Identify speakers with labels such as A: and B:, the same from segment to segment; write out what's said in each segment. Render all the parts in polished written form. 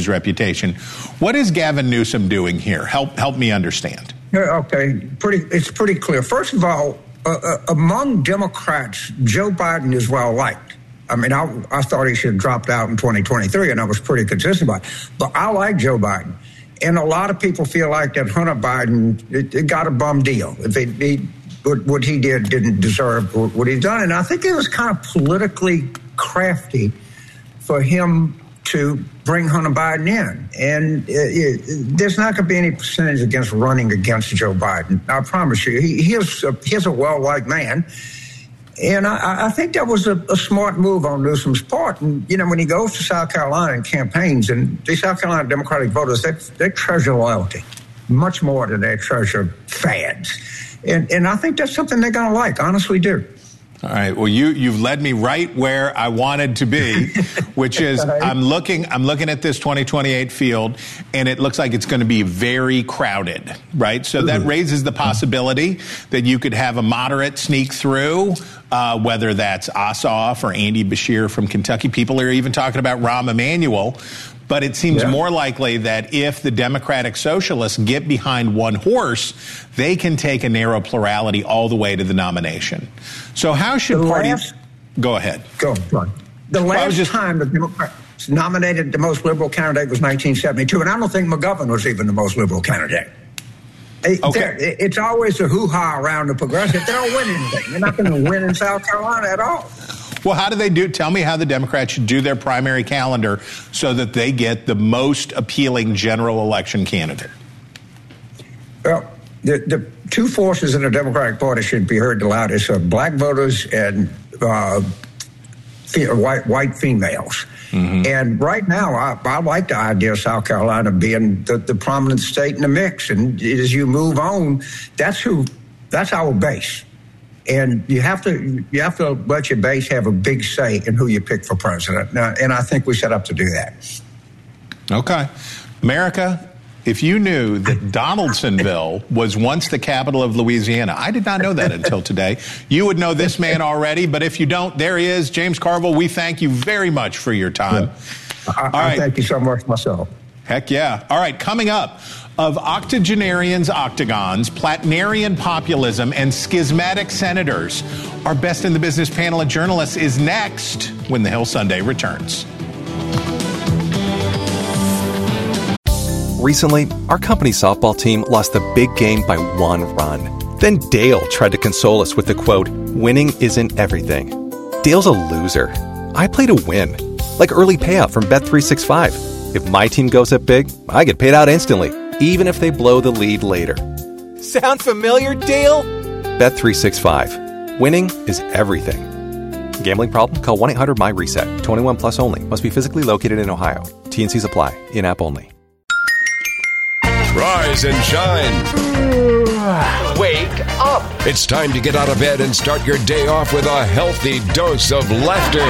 A: his reputation. What is Gavin Newsom doing here? Help me understand.
B: Okay, it's pretty clear. First of all, among Democrats, Joe Biden is well liked. I mean, I thought he should have dropped out in 2023, and I was pretty consistent about it. But I like Joe Biden. And a lot of people feel like that Hunter Biden it got a bum deal. What he did didn't deserve what he's done. And I think it was kind of politically crafty for him to bring Hunter Biden in. And there's not going to be any percentage against running against Joe Biden. I promise you. He's a well-liked man. And I think that was a smart move on Newsom's part. And, you know, when he goes to South Carolina and campaigns, and the South Carolina Democratic voters, they treasure loyalty much more than they treasure fads. And I think that's something they're going to like, honestly do.
A: All right. Well, you've led me right where I wanted to be, which is I'm looking at this 2028 field, and it looks like it's going to be very crowded, right? So that raises the possibility that you could have a moderate sneak through, whether that's Ossoff or Andy Beshear from Kentucky. People are even talking about Rahm Emanuel. But it seems more likely that if the Democratic Socialists get behind one horse, they can take a narrow plurality all the way to the nomination. So how should parties... Go ahead.
B: Go on. The last time the Democrats nominated the most liberal candidate was 1972, and I don't think McGovern was even the most liberal candidate. Okay. It's always a hoo-ha around the progressive. They don't win anything. They're not going to win in South Carolina at all.
A: Well, how do they do? Tell me how the Democrats should do their primary calendar so that they get the most appealing general election candidate.
B: Well, the two forces in the Democratic Party should be heard the loudest are black voters and white females. Mm-hmm. And right now, I like the idea of South Carolina being the prominent state in the mix. And as you move on, that's our base. And you have to let your base have a big say in who you pick for president. Now, and I think we set up to do that.
A: Okay. America, if you knew that Donaldsonville was once the capital of Louisiana, I did not know that until today. You would know this man already, but if you don't, there he is. James Carville, we thank you very much for your time.
B: Yeah. All right. Thank you so much myself.
A: Heck yeah. All right, coming up, of octogenarians' octagons, Plattnerian populism, and schismatic senators, our Best in the Business panel of journalists is next when The Hill Sunday returns.
C: Recently, our company's softball team lost the big game by 1 run. Then Dale tried to console us with the quote, "Winning isn't everything." Dale's a loser. I play to win, like early payout from Bet365. If my team goes up big, I get paid out instantly, even if they blow the lead later. Sound familiar, Dale? Bet365. Winning is everything. Gambling problem? Call 1-800-MY-RESET. 21 plus only. Must be physically located in Ohio. T&Cs apply. In-app only.
D: Rise and shine.
E: Wake up.
D: It's time to get out of bed and start your day off with a healthy dose of laughter.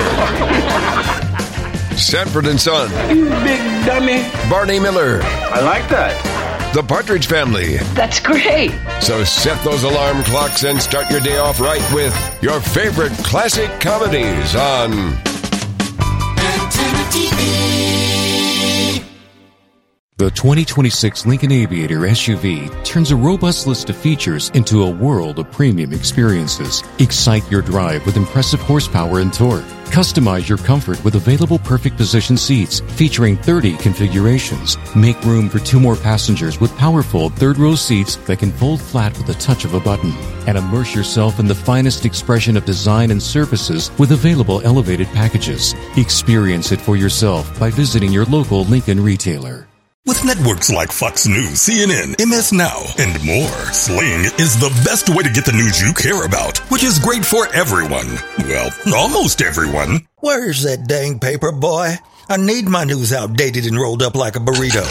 D: Sanford and Son.
E: You big dummy.
D: Barney Miller.
E: I like that.
D: The Partridge Family.
E: That's great.
D: So set those alarm clocks and start your day off right with your favorite classic comedies on Antenna TV.
F: The 2026 Lincoln Aviator SUV turns a robust list of features into a world of premium experiences. Excite your drive with impressive horsepower and torque. Customize your comfort with available perfect position seats featuring 30 configurations. Make room for 2 more passengers with powerful third-row seats that can fold flat with the touch of a button. And immerse yourself in the finest expression of design and services with available elevated packages. Experience it for yourself by visiting your local Lincoln retailer.
G: With networks like Fox News, CNN, MS Now, and more, Sling is the best way to get the news you care about, which is great for everyone. Well, almost everyone.
H: Where's that dang paper, boy? I need my news outdated and rolled up like a burrito.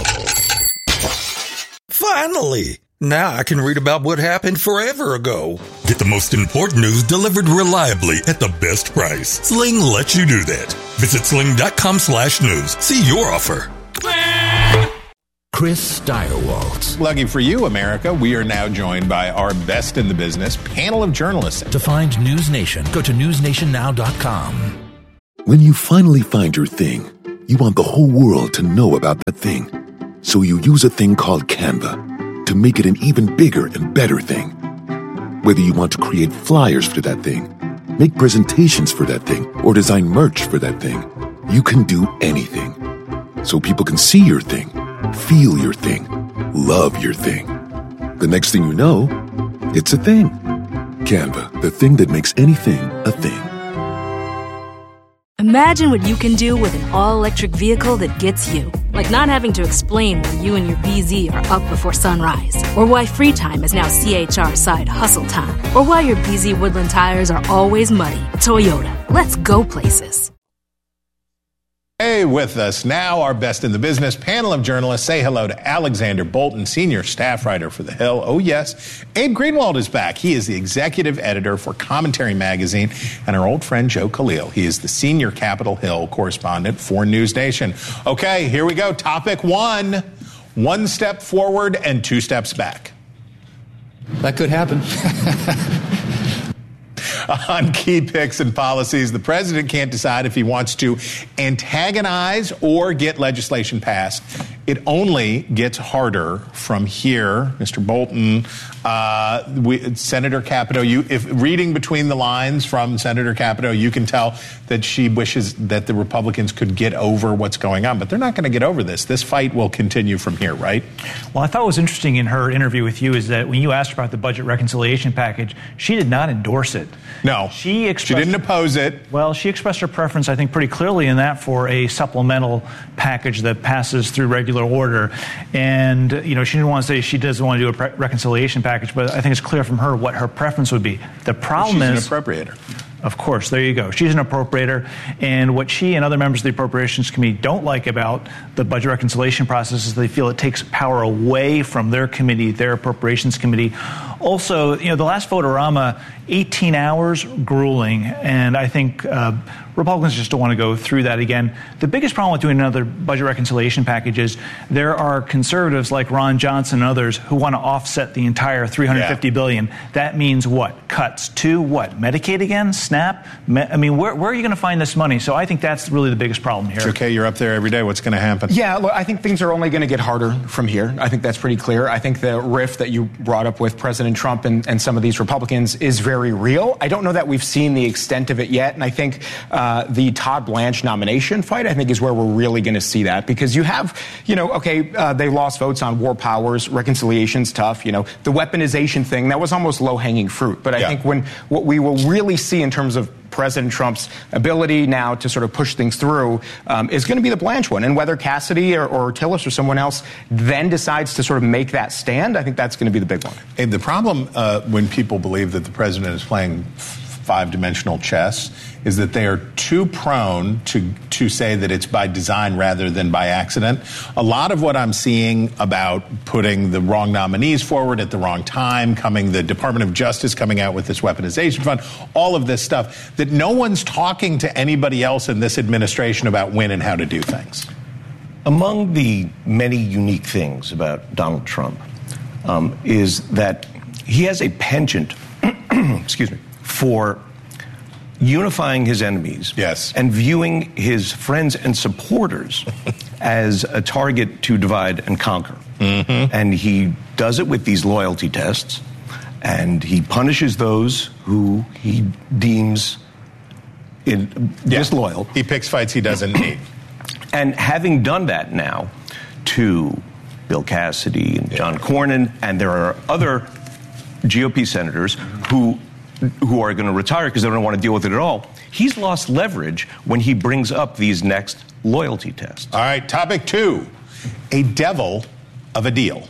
H: Finally! Now I can read about what happened forever ago.
G: Get the most important news delivered reliably at the best price. Sling lets you do that. Visit sling.com/news. See your offer.
I: Chris Stirewalt.
A: Lucky for you, America, we are now joined by our Best in the Business panel of journalists.
I: To find News Nation, go to newsnationnow.com.
J: When you finally find your thing,
I: You want the whole world to know about that thing. So you use a thing called Canva to make it an even bigger and better thing. Whether you want to create flyers for that thing, make presentations for that thing, or design merch for that thing, you can do anything. So people can see your thing, feel your thing, love your thing. The next thing you know, it's a thing. Canva, the thing that makes anything a thing.
J: Imagine what you can do with an all-electric vehicle that gets you. Like not having to explain why you and your BZ are up before sunrise. Or why free time is now CHR side hustle time. Or why your BZ Woodland tires are always muddy. Toyota, let's go places.
A: Hey, with us now, our best in the business panel of journalists. Say hello to Alexander Bolton, senior staff writer for The Hill. Oh, yes, Abe Greenwald is back. He is the executive editor for Commentary Magazine, and our old friend Joe Khalil. He is the senior Capitol Hill correspondent for News Nation. Okay, here we go. Topic one. 1 step forward and 2 steps back.
K: That could happen.
A: On key picks and policies, the president can't decide if he wants to antagonize or get legislation passed. It only gets harder from here, Mr. Bolton. Senator Capito, if reading between the lines from Senator Capito, you can tell that she wishes that the Republicans could get over what's going on, but they're not going to get over this. This fight will continue from here, right?
L: Well, I thought what was interesting in her interview with you is that when you asked her about the budget reconciliation package, she did not endorse it.
A: No, she didn't oppose it.
L: Well, she expressed her preference, I think, pretty clearly in that for a supplemental package that passes through regular order. And, she didn't want to say she doesn't want to do a reconciliation package, but I think it's clear from her what her preference would be. The problem is...
A: She's an appropriator.
L: Of course, there you go. She's an appropriator, and what she and other members of the Appropriations Committee don't like about the budget reconciliation process is they feel it takes power away from their committee, their Appropriations Committee. Also, the last vote-a-rama, 18 hours, grueling, and I think Republicans just don't want to go through that again. The biggest problem with doing another budget reconciliation package is there are conservatives like Ron Johnson and others who want to offset the entire $350 billion. That means what? Cuts to what? Medicaid again? SNAP? Where are you going to find this money? So I think that's really the biggest problem here.
A: Okay, you're up there every day. What's going to happen?
M: Yeah, look, I think things are only going to get harder from here. I think that's pretty clear. I think the rift that you brought up with President Trump and some of these Republicans is very real. I don't know that we've seen the extent of it yet, and I think the Todd Blanche nomination fight, I think, is where we're really going to see that, because you have, they lost votes on war powers, reconciliation's tough, the weaponization thing, that was almost low-hanging fruit. But I think what we will really see in terms of President Trump's ability now to sort of push things through is going to be the Blanche one. And whether Cassidy or Tillis or someone else then decides to sort of make that stand, I think that's going to be the big one.
A: And the problem when people believe that the president is playing five-dimensional chess is that they are too prone to say that it's by design rather than by accident. A lot of what I'm seeing about putting the wrong nominees forward at the wrong time, the Department of Justice coming out with this weaponization fund, all of this stuff, that no one's talking to anybody else in this administration about when and how to do things.
N: Among the many unique things about Donald Trump is that he has a penchant, for unifying his enemies, and viewing his friends and supporters as a target to divide and conquer. Mm-hmm. And he does it with these loyalty tests, and he punishes those who he deems disloyal.
A: He picks fights he doesn't need.
N: And having done that now to Bill Cassidy and John Cornyn, and there are other GOP senators who are going to retire because they don't want to deal with it at all, he's lost leverage when he brings up these next loyalty tests.
A: All right, topic 2, a devil of a deal.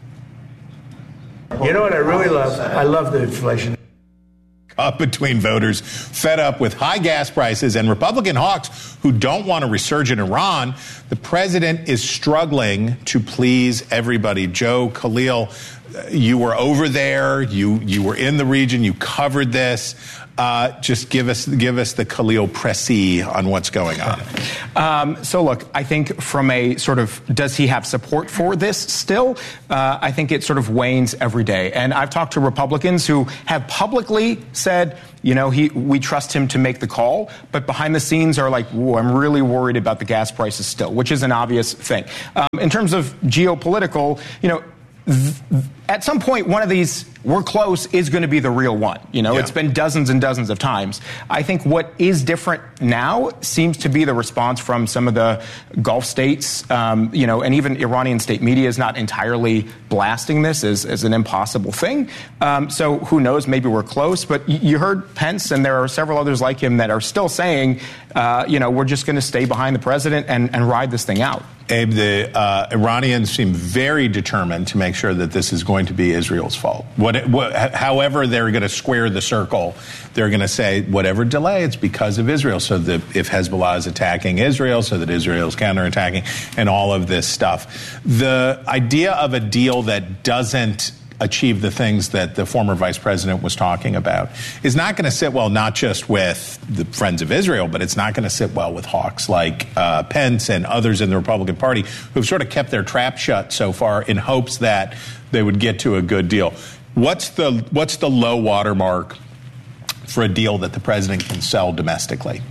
O: You know what I really love? I love the inflation.
A: Up between voters fed up with high gas prices and Republican hawks who don't want a resurgent Iran, the president is struggling to please everybody. Joe Khalil, you were over there. You were in the region. You covered this. just give us the Khalil Pressy on what's going on.
M: So look, I think from a sort of, does he have support for this still? I think it sort of wanes every day. And I've talked to Republicans who have publicly said, we trust him to make the call, but behind the scenes are like, I'm really worried about the gas prices still, which is an obvious thing. In terms of geopolitical, at some point, one of these, we're close, is going to be the real one. It's been dozens and dozens of times. I think what is different now seems to be the response from some of the Gulf states, and even Iranian state media is not entirely blasting this as an impossible thing. So who knows, maybe we're close. But you heard Pence, and there are several others like him that are still saying, we're just going to stay behind the president and ride this thing out.
A: Abe, the Iranians seem very determined to make sure that this is going to be Israel's fault. However they're going to square the circle, they're going to say whatever delay, it's because of Israel. So that if Hezbollah is attacking Israel, so that Israel's counterattacking, and all of this stuff. The idea of a deal that doesn't achieve the things that the former vice president was talking about is not going to sit well, not just with the friends of Israel, but it's not going to sit well with hawks like Pence and others in the Republican Party who've sort of kept their trap shut so far in hopes that they would get to a good deal. What's the low watermark for a deal that the president can sell domestically?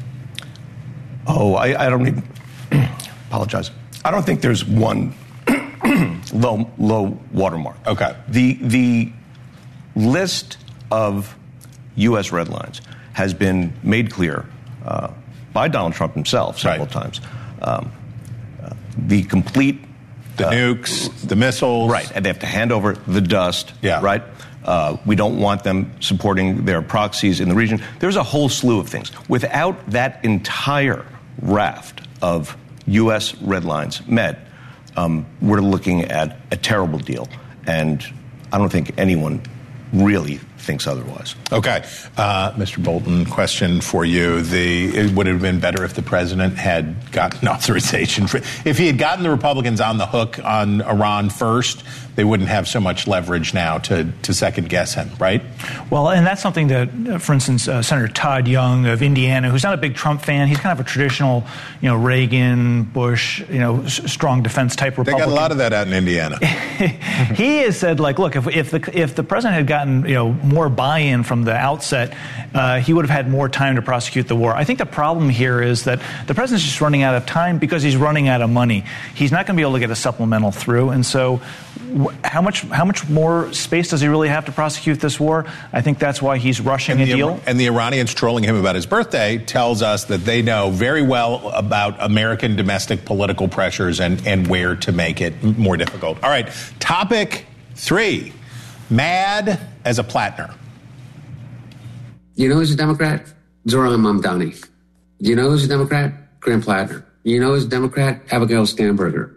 N: I don't need apologize. I don't think there's one low watermark.
A: Okay.
N: The list of U.S. red lines has been made clear by Donald Trump himself several times. The complete
A: nukes, the missiles,
N: right? And they have to hand over the dust, right? We don't want them supporting their proxies in the region. There's a whole slew of things. Without that entire raft of U.S. red lines met, we're looking at a terrible deal, and I don't think anyone really thinks otherwise.
A: Okay. Mr. Bolton, question for you. Would it have been better if the president had gotten authorization? If he had gotten the Republicans on the hook on Iran first, they wouldn't have so much leverage now to second guess him, right?
L: Well, and that's something that, for instance, Senator Todd Young of Indiana, who's not a big Trump fan, he's kind of a traditional, Reagan, Bush, strong defense type Republican.
A: They got a lot of that out in Indiana.
L: He has said, look, if the president had gotten, more buy-in from the outset, he would have had more time to prosecute the war. I think the problem here is that the president's just running out of time because he's running out of money. He's not going to be able to get a supplemental through, and so how much more space does he really have to prosecute this war? I think that's why he's rushing a deal.
A: And the Iranians trolling him about his birthday tells us that they know very well about American domestic political pressures and where to make it more difficult. All right, topic 3, mad as a Plattner.
P: You know who's a Democrat? Zoran Mamdani. You know who's a Democrat? Graham Plattner. You know who's a Democrat? Abigail Stamberger.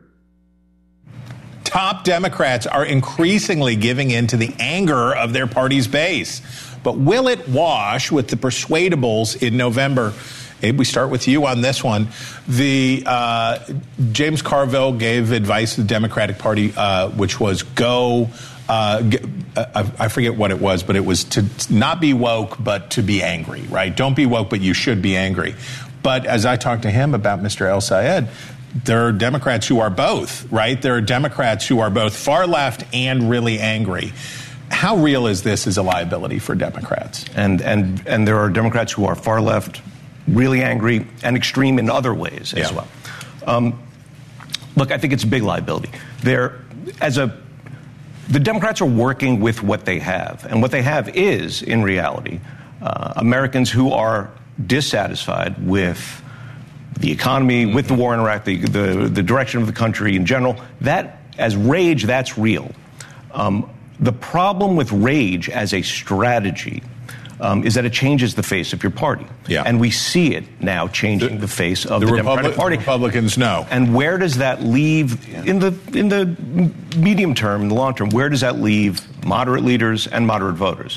A: Top Democrats are increasingly giving in to the anger of their party's base. But will it wash with the persuadables in November? Abe, we start with you on this one. James Carville gave advice to the Democratic Party, which was I forget what it was, but it was to not be woke, but to be angry, right? Don't be woke, but you should be angry. But as I talked to him about Mr. El Sayed, there are Democrats who are both, right? There are Democrats who are both far left and really angry. How real is this as a liability for Democrats?
N: And there are Democrats who are far left, really angry, and extreme in other ways as well. Look, I think it's a big liability. The Democrats are working with what they have, and what they have is, in reality, Americans who are dissatisfied with the economy, with the war in Iraq, the direction of the country in general. That, as rage, that's real. The problem with rage as a strategy is that it changes the face of your party.
A: Yeah.
N: And we see it now changing the face of the Democratic Party.
A: Republicans know.
N: And where does that leave, in the medium term, in the long term, where does that leave moderate leaders and moderate voters?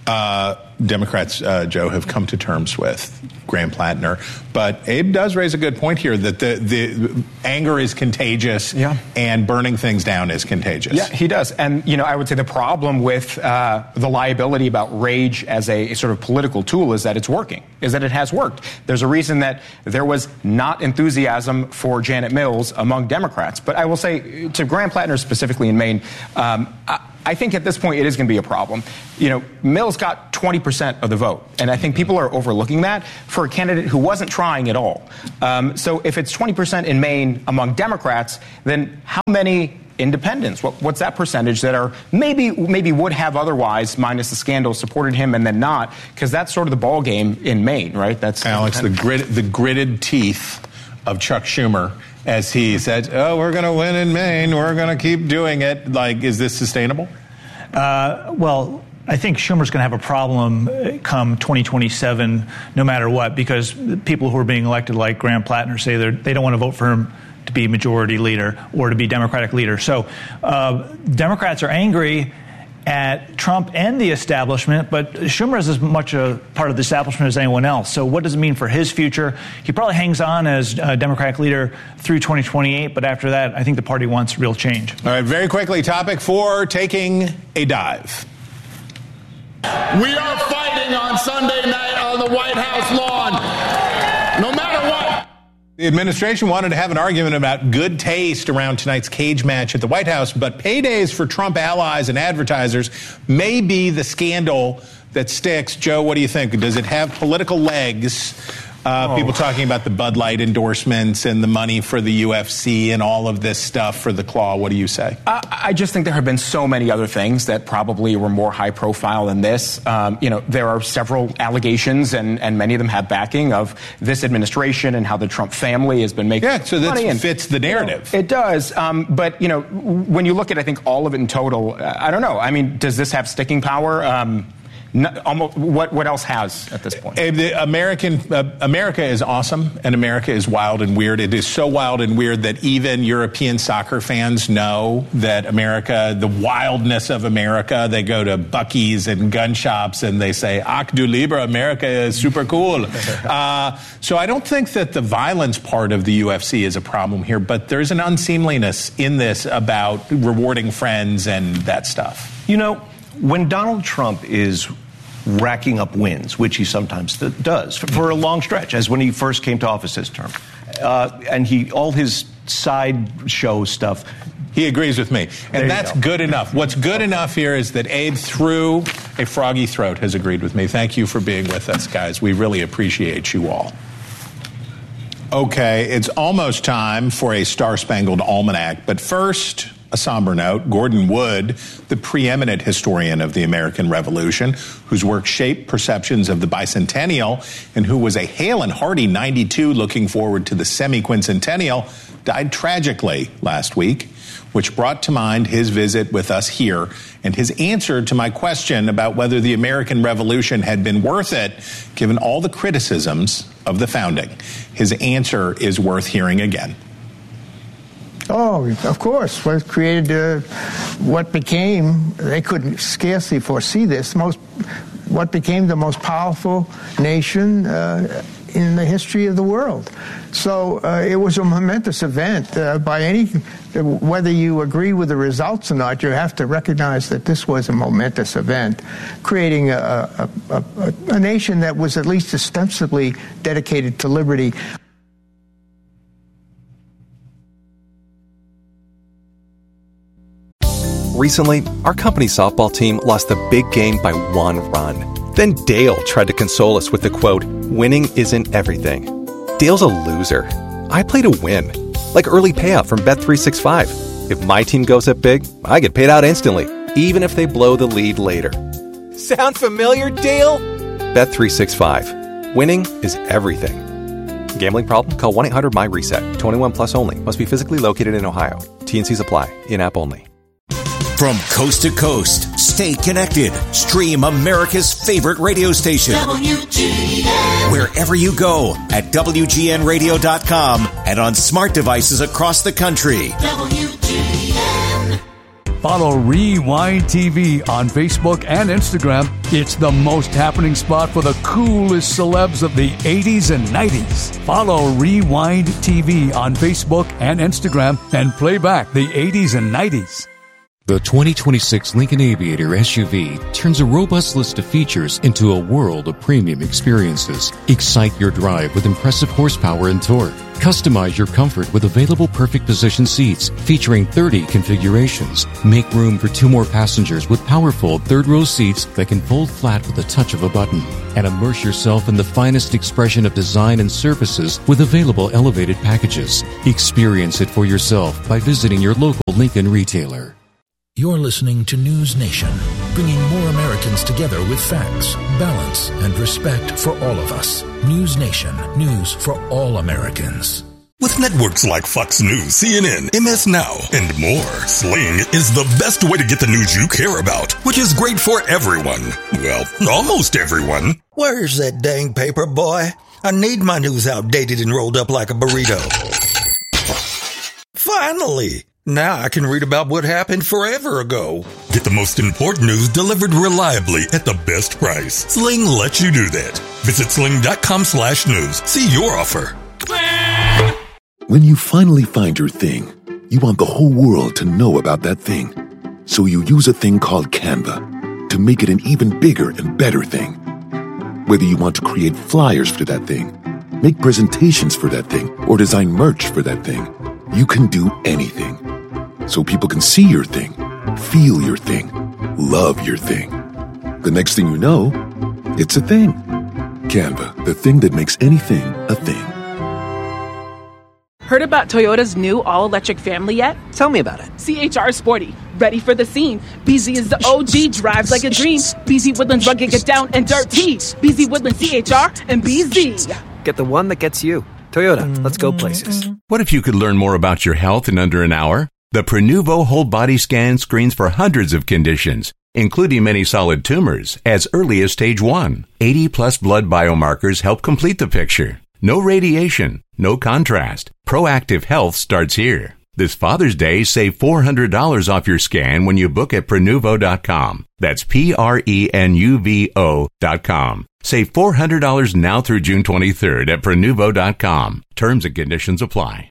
A: Democrats, Joe, have come to terms with Graham Plattner. But Abe does raise a good point here that the anger is contagious and burning things down is contagious.
M: Yeah, he does. And, I would say the problem with the liability about rage as a sort of political tool is that it's working, is that it has worked. There's a reason that there was not enthusiasm for Janet Mills among Democrats. But I will say to Graham Plattner specifically in Maine, I think at this point it is going to be a problem. Mills got 20% of the vote, and I think people are overlooking that for a candidate who wasn't trying at all. So if it's 20% in Maine among Democrats, then how many independents? What's that percentage that are maybe would have otherwise, minus the scandal, supported him and then not? Because that's sort of the ball game in Maine, right? That's
A: Alex, the gritted teeth of Chuck Schumer. As he said, we're going to win in Maine. We're going to keep doing it. Is this sustainable?
L: Well, I think Schumer's going to have a problem come 2027, no matter what, because people who are being elected, like Graham Plattner, say they don't want to vote for him to be majority leader or to be Democratic leader. So Democrats are angry at Trump and the establishment, but Schumer is as much a part of the establishment as anyone else. So what does it mean for his future? He probably hangs on as Democratic leader through 2028, but after that, I think the party wants real change.
A: All right, very quickly, topic 4, taking a dive.
Q: We are fighting on Sunday night on the White House lawn, no matter what.
A: The administration wanted to have an argument about good taste around tonight's cage match at the White House, but paydays for Trump allies and advertisers may be the scandal that sticks. Joe, what do you think? Does it have political legs? People talking about the Bud Light endorsements and the money for the UFC and all of this stuff for the Claw. What do you say?
M: I just think there have been so many other things that probably were more high profile than this. There are several allegations, and many of them have backing of this administration and how the Trump family has been making money.
A: That fits the narrative.
M: It does. But, when you look at, I think, all of it in total, I don't know. I mean, does this have sticking power? Almost, what else has at this point?
A: America is awesome, and America is wild and weird. It is so wild and weird that even European soccer fans know that America, the wildness of America, they go to Buc-ee's and gun shops and they say, Ach du lieber, America is super cool. So I don't think that the violence part of the UFC is a problem here, but there's an unseemliness in this about rewarding friends and that stuff.
N: When Donald Trump is racking up wins, which he sometimes does for a long stretch, as when he first came to office this term, and all his sideshow stuff.
A: He agrees with me, and that's good enough. What's good enough here is that Abe, through a froggy throat, has agreed with me. Thank you for being with us, guys. We really appreciate you all. Okay, it's almost time for a Star-Spangled Almanac, but first, a somber note. Gordon Wood, the preeminent historian of the American Revolution, whose work shaped perceptions of the bicentennial and who was a hale and hearty 92 looking forward to the semi-quincentennial, died tragically last week, which brought to mind his visit with us here and his answer to my question about whether the American Revolution had been worth it, given all the criticisms of the founding. His answer is worth hearing again.
R: Oh, of course. What created what became, they could scarcely foresee this, what became the most powerful nation in the history of the world. So it was a momentous event. Whether you agree with the results or not, you have to recognize that this was a momentous event, creating a nation that was at least ostensibly dedicated to liberty.
C: Recently, our company softball team lost the big game by 1 run. Then Dale tried to console us with the quote, "Winning isn't everything." Dale's a loser. I play to win. Like early payout from Bet365. If my team goes up big, I get paid out instantly, even if they blow the lead later. Sound familiar, Dale? Bet365. Winning is everything. Gambling problem? Call 1-800-MY-RESET. 21 plus only. Must be physically located in Ohio. T&Cs apply. In-app only.
S: From coast to coast, stay connected. Stream America's favorite radio station. WGN. Wherever you go at WGNradio.com and on smart devices across the country. WGN.
T: Follow Rewind TV on Facebook and Instagram. It's the most happening spot for the coolest celebs of the 80s and 90s. Follow Rewind TV on Facebook and Instagram and play back the 80s and 90s.
F: The 2026 Lincoln Aviator SUV turns a robust list of features into a world of premium experiences. Excite your drive with impressive horsepower and torque. Customize your comfort with available perfect position seats featuring 30 configurations. Make room for 2 more passengers with powerful third-row seats that can fold flat with the touch of a button. And immerse yourself in the finest expression of design and services with available elevated packages. Experience it for yourself by visiting your local Lincoln retailer.
U: You're listening to News Nation, bringing more Americans together with facts, balance, and respect for all of us. News Nation, news for all Americans.
G: With networks like Fox News, CNN, MS Now, and more, Sling is the best way to get the news you care about, which is great for everyone. Well, almost everyone.
H: Where's that dang paper, boy? I need my news outdated and rolled up like a burrito. Finally! Now I can read about what happened forever ago.
G: Get the most important news delivered reliably at the best price. Sling lets you do that. Visit sling.com/news. See your offer.
I: When you finally find your thing, you want the whole world to know about that thing. So you use a thing called Canva to make it an even bigger and better thing. Whether you want to create flyers for that thing, make presentations for that thing, or design merch for that thing, you can do anything. So people can see your thing, feel your thing, love your thing. The next thing you know, it's a thing. Canva, the thing that makes anything a thing.
V: Heard about Toyota's new all-electric family yet?
W: Tell me about it.
V: CHR Sporty, ready for the scene. BZ is the OG, drives like a dream. BZ Woodlands rugged, get down and dirty. BZ Woodlands CHR and BZ.
W: Get the one that gets you. Toyota, let's go places.
X: What if you could learn more about your health in under an hour? The Prenuvo whole body scan screens for hundreds of conditions, including many solid tumors, as early as stage 1. 80-plus blood biomarkers help complete the picture. No radiation, no contrast. Proactive health starts here. This Father's Day, save $400 off your scan when you book at Prenuvo.com. That's Prenuvo.com. Save $400 now through June 23rd at Prenuvo.com. Terms and conditions apply.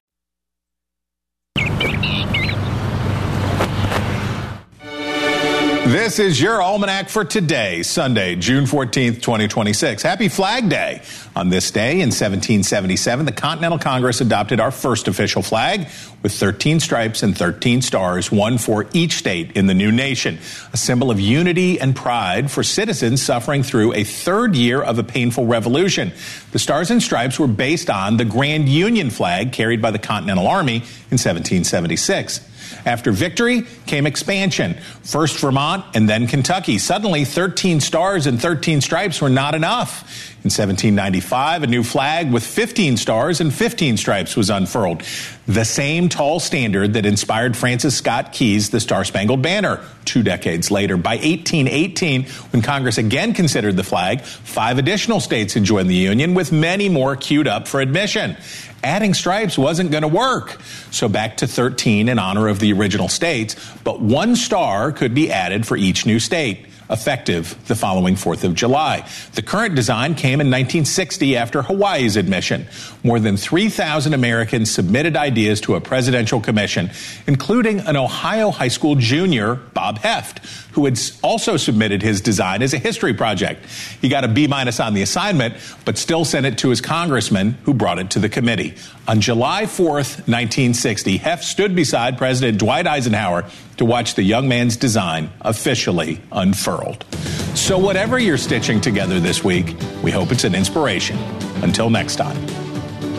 A: This is your almanac for today, Sunday, June 14th, 2026. Happy Flag Day. On this day in 1777, the Continental Congress adopted our first official flag with 13 stripes and 13 stars, one for each state in the new nation, a symbol of unity and pride for citizens suffering through a third year of a painful revolution. The stars and stripes were based on the Grand Union flag carried by the Continental Army in 1776. After victory came expansion. First Vermont and then Kentucky. Suddenly, 13 stars and 13 stripes were not enough. In 1795, a new flag with 15 stars and 15 stripes was unfurled. The same tall standard that inspired Francis Scott Key's The Star-Spangled Banner 2 decades later. By 1818, when Congress again considered the flag, 5 additional states had joined the Union, with many more queued up for admission. Adding stripes wasn't going to work. So back to 13 in honor of the original states, but 1 star could be added for each new state, effective the following 4th of July. The current design came in 1960 after Hawaii's admission. More than 3,000 Americans submitted ideas to a presidential commission, including an Ohio high school junior, Bob Heft, who had also submitted his design as a history project. He got a B- on the assignment, but still sent it to his congressman, who brought it to the committee. On July 4th, 1960, Heft stood beside President Dwight Eisenhower to watch the young man's design officially unfurled. So whatever you're stitching together this week, we hope it's an inspiration. Until next time.